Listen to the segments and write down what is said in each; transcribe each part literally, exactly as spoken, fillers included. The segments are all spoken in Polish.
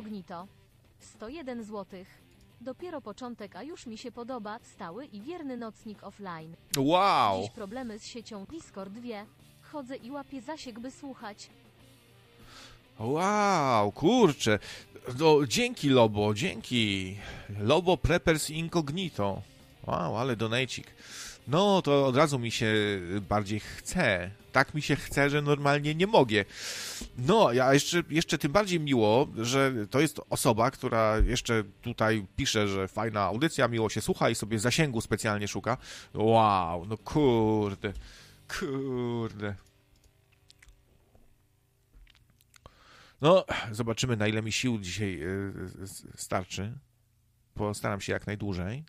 Incognito. sto jeden złotych. Dopiero początek, a już mi się podoba. Stały i wierny nocnik offline. Wow! Dziś problemy z siecią Discord dwie. Chodzę i łapię zasięg, by słuchać. Wow, kurczę. No, dzięki Lobo, dzięki. Lobo Preppers Incognito. Wow, ale donajcik. No, to od razu mi się bardziej chce. Tak mi się chce, że normalnie nie mogę. No, ja jeszcze, jeszcze tym bardziej miło, że to jest osoba, która jeszcze tutaj pisze, że fajna audycja, miło się słucha i sobie zasięgu specjalnie szuka. Wow, no kurde, kurde. No, zobaczymy, na ile mi sił dzisiaj starczy. Postaram się jak najdłużej.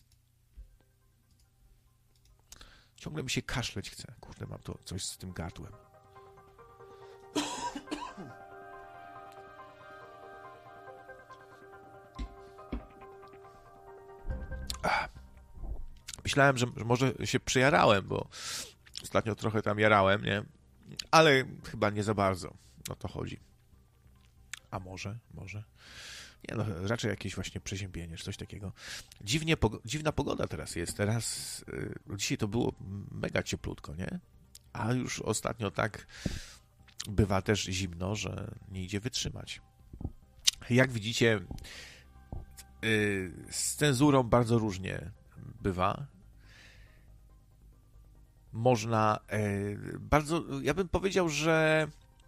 Ciągle mi się kaszleć chce. Kurde, mam to coś z tym gardłem. Myślałem, że, że może się przyjarałem, bo ostatnio trochę tam jarałem, nie? Ale chyba nie za bardzo. O to chodzi. A może, może. Nie, no, raczej jakieś właśnie przeziębienie, czy coś takiego. Dziwnie, pogo- dziwna pogoda teraz jest. Teraz, yy, dzisiaj to było mega cieplutko, nie? A już ostatnio tak bywa też zimno, że nie idzie wytrzymać. Jak widzicie, yy, z cenzurą bardzo różnie bywa. Można yy, bardzo, ja bym powiedział, że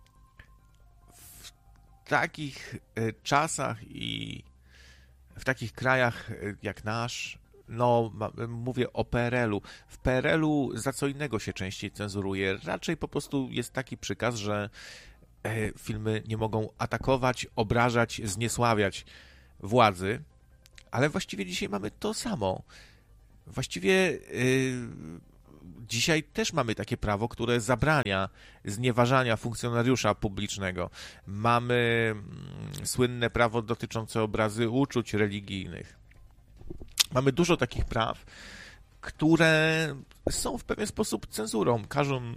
w takich czasach i w takich krajach jak nasz, no mówię o P R L u. W P R L u za co innego się częściej cenzuruje. Raczej po prostu jest taki przykaz, że filmy nie mogą atakować, obrażać, zniesławiać władzy, ale właściwie dzisiaj mamy to samo. Właściwie yy, dzisiaj też mamy takie prawo, które zabrania znieważania funkcjonariusza publicznego. Mamy słynne prawo dotyczące obrazy uczuć religijnych. Mamy dużo takich praw, które są w pewien sposób cenzurą. Każą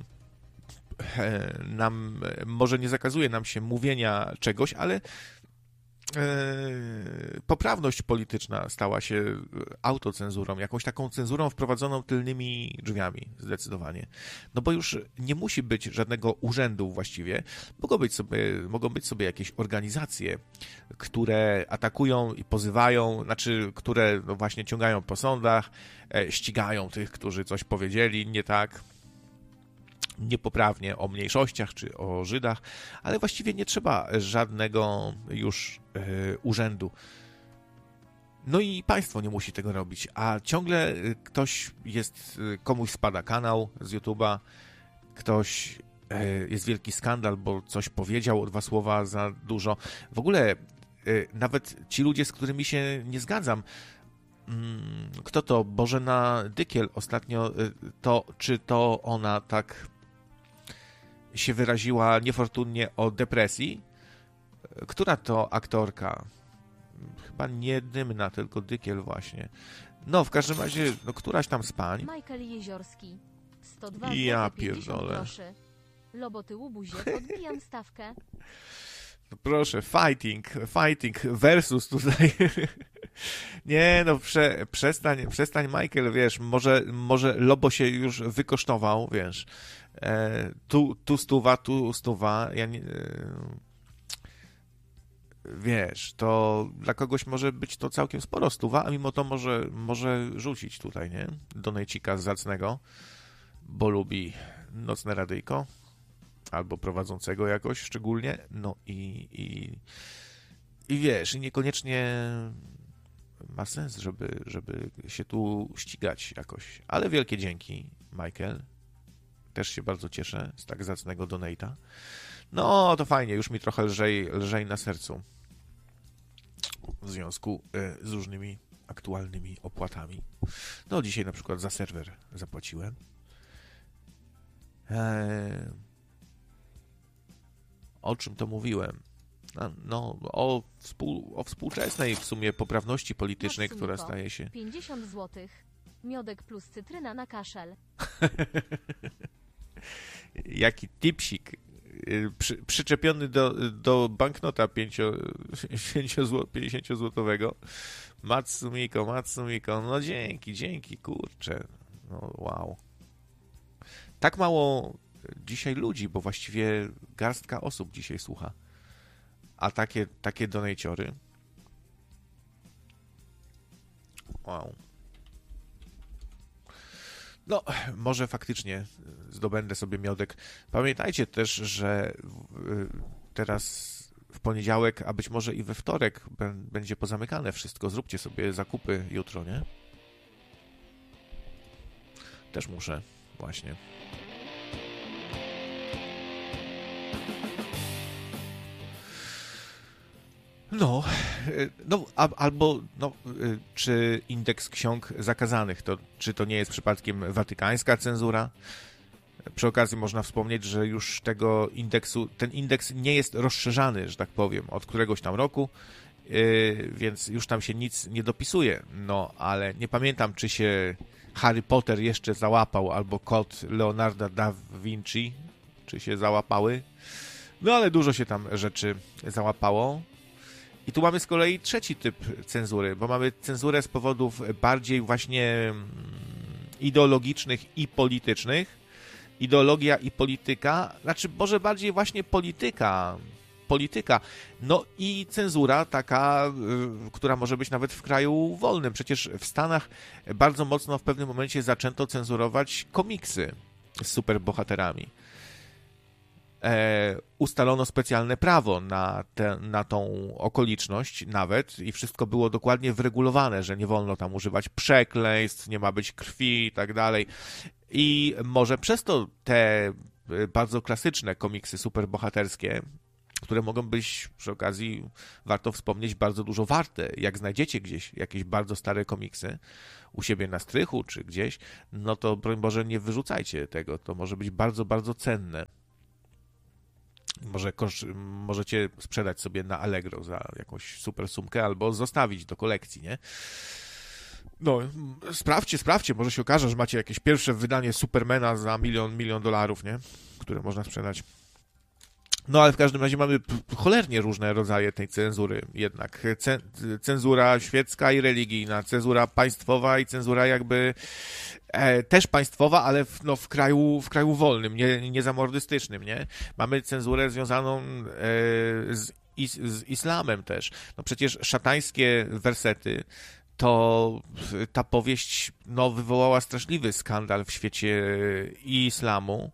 nam, może nie zakazuje nam się mówienia czegoś, ale poprawność polityczna stała się autocenzurą, jakąś taką cenzurą wprowadzoną tylnymi drzwiami, zdecydowanie. No bo już nie musi być żadnego urzędu właściwie. Mogą być sobie, mogą być sobie jakieś organizacje, które atakują i pozywają, znaczy, które no właśnie ciągają po sądach, ścigają tych, którzy coś powiedzieli nie tak, niepoprawnie o mniejszościach czy o Żydach, ale właściwie nie trzeba żadnego już y, urzędu. No i państwo nie musi tego robić, a ciągle ktoś jest, komuś spada kanał z YouTube'a, ktoś, y, jest wielki skandal, bo coś powiedział, dwa słowa za dużo. W ogóle y, nawet ci ludzie, z którymi się nie zgadzam, mm, kto to? Bożena Dykiel ostatnio, y, to czy to ona tak się wyraziła niefortunnie o depresji? Która to aktorka? Chyba nie Dymna, tylko Dykiel właśnie. No, w każdym razie, no, któraś tam z pań. Michael Jeziorski. sto dwa Ja pięćdziesiąt pierdolę. Groszy. Lobo tyłu buzie, odbijam stawkę. No proszę, fighting, fighting versus tutaj. Nie, no prze, przestań, przestań Michael, wiesz, może, może Lobo się już wykosztował, wiesz. E, tu, tu stuwa, tu stuwa. Ja nie, e, wiesz, to dla kogoś może być to całkiem sporo stuwa, a mimo to może, może rzucić tutaj, nie? Donejcika zacnego, bo lubi nocne radyjko. Albo prowadzącego jakoś szczególnie, no i, i, i wiesz, i niekoniecznie ma sens, żeby, żeby się tu ścigać jakoś. Ale wielkie dzięki, Michael. Też się bardzo cieszę z tak zacnego donate'a. No, to fajnie, już mi trochę lżej, lżej na sercu w związku z różnymi aktualnymi opłatami. No, dzisiaj na przykład za serwer zapłaciłem. Eee... O czym to mówiłem? No, no o, współ, o współczesnej w sumie poprawności politycznej, Maksymiko, która staje się... pięćdziesiąt złotych. Miodek plus cytryna na kaszel. Jaki tipsik. przy, przyczepiony do, do banknota pięćdziesięciozłotowego. Matsumiko, Matsumiko, no dzięki, dzięki, kurczę. No wow. Tak mało dzisiaj ludzi, bo właściwie garstka osób dzisiaj słucha. A takie, takie donejciory. Wow. No, może faktycznie zdobędę sobie miodek. Pamiętajcie też, że teraz w poniedziałek, a być może i we wtorek będzie pozamykane wszystko. Zróbcie sobie zakupy jutro, nie? Też muszę, właśnie. No, no a, albo no, czy indeks ksiąg zakazanych, to czy to nie jest przypadkiem watykańska cenzura? Przy okazji można wspomnieć, że już tego indeksu, ten indeks nie jest rozszerzany, że tak powiem, od któregoś tam roku, yy, więc już tam się nic nie dopisuje. No, ale nie pamiętam, czy się Harry Potter jeszcze załapał, albo kod Leonarda da Vinci, czy się załapały. No, ale dużo się tam rzeczy załapało. I tu mamy z kolei trzeci typ cenzury, bo mamy cenzurę z powodów bardziej właśnie ideologicznych i politycznych. Ideologia i polityka, znaczy może bardziej właśnie polityka, polityka, no i cenzura taka, y, która może być nawet w kraju wolnym. Przecież w Stanach bardzo mocno w pewnym momencie zaczęto cenzurować komiksy z superbohaterami. E, ustalono specjalne prawo na, te, na tą okoliczność nawet i wszystko było dokładnie wyregulowane, że nie wolno tam używać przekleństw, nie ma być krwi i tak dalej. I może przez to te bardzo klasyczne komiksy superbohaterskie, które mogą być przy okazji, warto wspomnieć, bardzo dużo warte. Jak znajdziecie gdzieś jakieś bardzo stare komiksy u siebie na strychu czy gdzieś, no to broń Boże nie wyrzucajcie tego. To może być bardzo, bardzo cenne. Może kosz, możecie sprzedać sobie na Allegro za jakąś super sumkę albo zostawić do kolekcji, nie? No, sprawdźcie, sprawdźcie, może się okaże, że macie jakieś pierwsze wydanie Supermana za milion, milion dolarów, nie? Które można sprzedać. No, ale w każdym razie mamy cholernie różne rodzaje tej cenzury jednak. Cenzura świecka i religijna, cenzura państwowa i cenzura jakby e, też państwowa, ale w, no, w, kraju, w kraju wolnym, nie, nie zamordystycznym, nie? Mamy cenzurę związaną e, z, is, z islamem też. No przecież szatańskie wersety, to ta powieść no, wywołała straszliwy skandal w świecie islamu.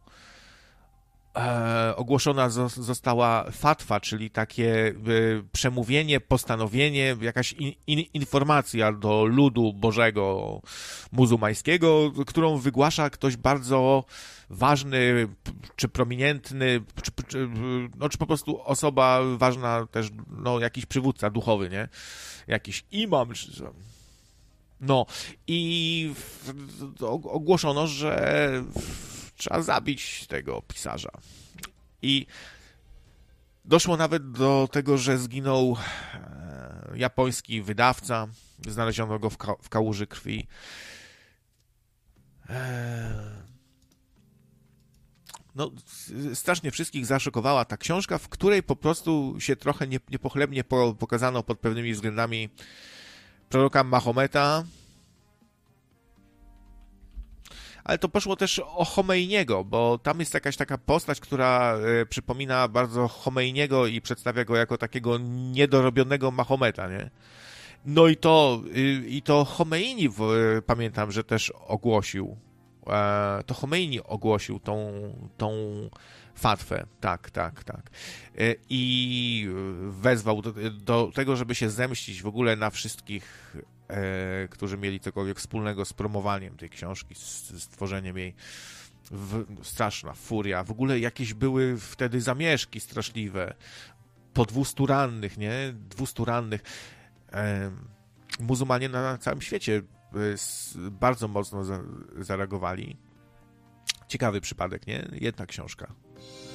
E, ogłoszona zo- została fatwa, czyli takie e, przemówienie, postanowienie, jakaś in, in, informacja do ludu Bożego muzułmańskiego, którą wygłasza ktoś bardzo ważny, czy prominentny, czy, czy, no, czy po prostu osoba ważna też, no jakiś przywódca duchowy, nie? Jakiś imam, czy no i w, ogłoszono, że trzeba zabić tego pisarza. I doszło nawet do tego, że zginął japoński wydawca, znaleziono go w, ka- w kałuży krwi. No, strasznie wszystkich zaszokowała ta książka, w której po prostu się trochę nie, niepochlebnie po, pokazano pod pewnymi względami proroka Mahometa, ale to poszło też o Chomeiniego, bo tam jest jakaś taka postać, która y, przypomina bardzo Chomeiniego i przedstawia go jako takiego niedorobionego Mahometa, nie? No i to, y, i to Chomeini, w, y, pamiętam, że też ogłosił, e, to Chomeini ogłosił tą, tą fatwę, tak, tak, tak. Y, I wezwał do, do tego, żeby się zemścić w ogóle na wszystkich, e, którzy mieli cokolwiek wspólnego z promowaniem tej książki, z, z tworzeniem jej. W, straszna furia. W ogóle jakieś były wtedy zamieszki straszliwe. Po dwustu rannych, nie? Dwustu rannych. E, muzułmanie na całym świecie e, bardzo mocno za, zareagowali. Ciekawy przypadek, nie? Jedna książka.